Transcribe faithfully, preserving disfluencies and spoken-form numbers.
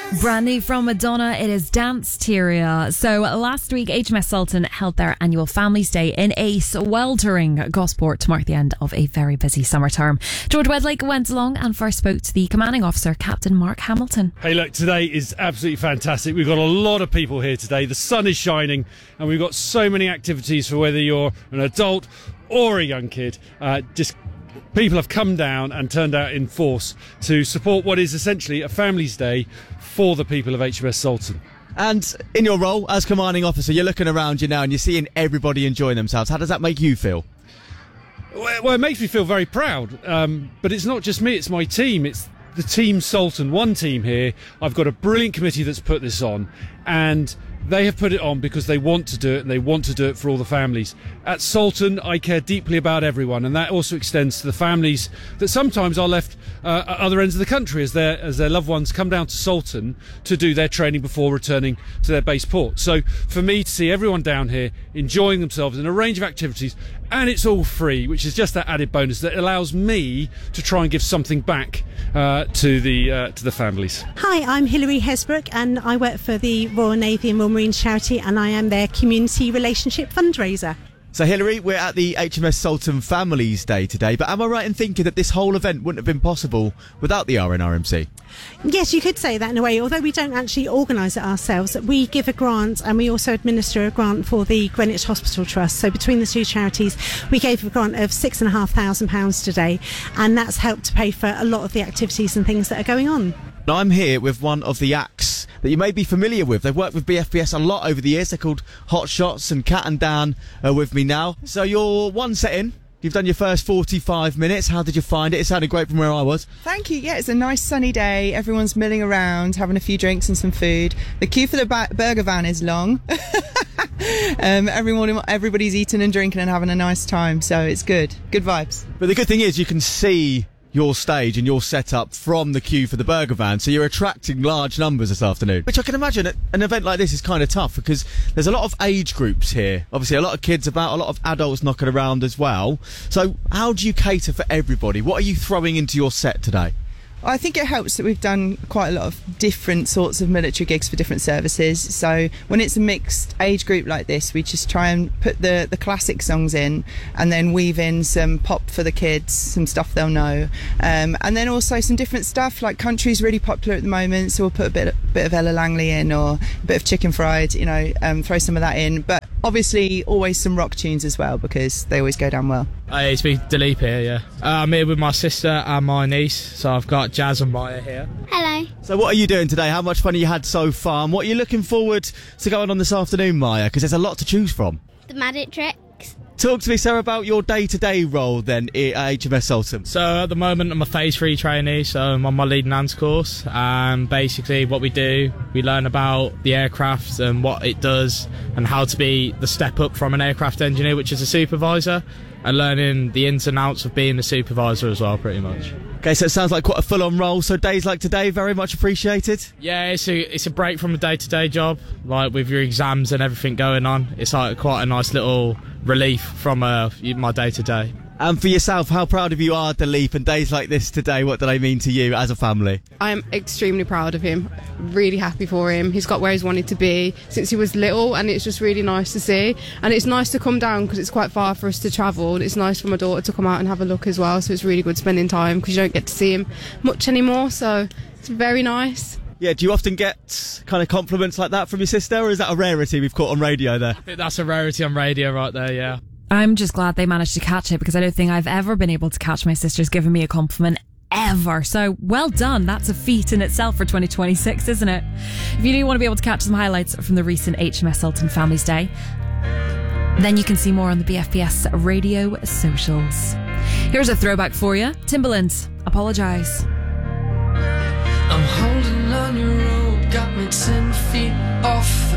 Brand new from Madonna, it is Danceteria. So last week, H M S Sultan held their annual Families Day in a sweltering Gosport to mark the end of a very busy summer term. George Wedlake went along and first spoke to the commanding officer, Captain Mark Hamilton. Hey, look, today is absolutely fantastic. We've got a lot of people here today. The sun is shining and we've got so many activities for whether you're an adult or a young kid. Uh, just people have come down and turned out in force to support what is essentially a Families Day for the people of H M S Sultan. And in your role as commanding officer, you're looking around you now and you're seeing everybody enjoying themselves. How does that make you feel? Well, it makes me feel very proud. Um, but it's not just me, it's my team. It's the Team Sultan, one team here. I've got a brilliant committee that's put this on, and they have put it on because they want to do it and they want to do it for all the families. At Sultan, I care deeply about everyone, and that also extends to the families that sometimes are left uh, at other ends of the country as their as their loved ones come down to Sultan to do their training before returning to their base port. So for me to see everyone down here enjoying themselves in a range of activities, and it's all free, which is just that added bonus that allows me to try and give something back uh, to the uh, to the families. Hi, I'm Hilary Hesbrook and I work for the Royal Navy and Royal Marines charity, and I am their community relationship fundraiser. So Hilary, we're at the H M S Sultan Families Day today, but am I right in thinking that this whole event wouldn't have been possible without the R N R M C? Yes, you could say that in a way, although we don't actually organise it ourselves. We give a grant and we also administer a grant for the Greenwich Hospital Trust. So between the two charities, we gave a grant of six and a half thousand pounds today, and that's helped to pay for a lot of the activities and things that are going on. Now, I'm here with one of the acts that you may be familiar with. They've worked with B F B S a lot over the years. They're called Hot Shots, and Kat and Dan are with me now. So you're one set in. You've done your first forty-five minutes. How did you find it? It sounded great from where I was. Thank you. Yeah, it's a nice sunny day. Everyone's milling around, having a few drinks and some food. The queue for the ba- burger van is long. um, everyone, everybody's eating and drinking and having a nice time, so it's good. Good vibes. But the good thing is you can see your stage and your setup from the queue for the burger van, so you're attracting large numbers this afternoon, which I can imagine at an event like this is kind of tough because there's a lot of age groups here, obviously a lot of kids about, a lot of adults knocking around as well. So how do you cater for everybody? What are you throwing into your set today? I think it helps that we've done quite a lot of different sorts of military gigs for different services. So when it's a mixed age group like this, we just try and put the, the classic songs in and then weave in some pop for the kids, some stuff they'll know. Um, and then also some different stuff, like country's really popular at the moment, so we'll put a bit, bit of Ella Langley in, or a bit of Chicken Fried, you know, um, throw some of that in. But obviously always some rock tunes as well, because they always go down well. Hey, it's me, Dilip here, yeah. Uh, I'm here with my sister and my niece, so I've got Jazz and Maya here. Hello. So what are you doing today? How much fun have you had so far? And what are you looking forward to going on this afternoon, Maya? Because there's a lot to choose from. The magic tricks. Talk to me, sir, about your day-to-day role then at H M S Sultan. So at the moment I'm a phase three trainee, so I'm on my leading hands course, and basically what we do, we learn about the aircraft and what it does and how to be the step up from an aircraft engineer, which is a supervisor, and learning the ins and outs of being a supervisor as well, pretty much. Okay, so it sounds like quite a full-on role, so days like today, very much appreciated? Yeah, it's a, it's a break from a day-to-day job, like with your exams and everything going on. It's like quite a nice little relief from uh, my day-to-day. And for yourself, how proud of you are, Dilip, and days like this today, what do they mean to you as a family? I am extremely proud of him, really happy for him. He's got where he's wanted to be since he was little, and it's just really nice to see. And it's nice to come down because it's quite far for us to travel. It's nice for my daughter to come out and have a look as well, so it's really good spending time because you don't get to see him much anymore, so it's very nice. Yeah, do you often get kind of compliments like that from your sister, or is that a rarity we've caught on radio there? I think that's a rarity on radio right there, yeah. I'm just glad they managed to catch it because I don't think I've ever been able to catch my sisters giving me a compliment ever. So well done. That's a feat in itself for twenty twenty-six, isn't it? If you do want to be able to catch some highlights from the recent H M S Sultan Families Day, then you can see more on the B F B S radio socials. Here's a throwback for you. Timbaland, Apologise. I'm holding on your rope, got me ten feet off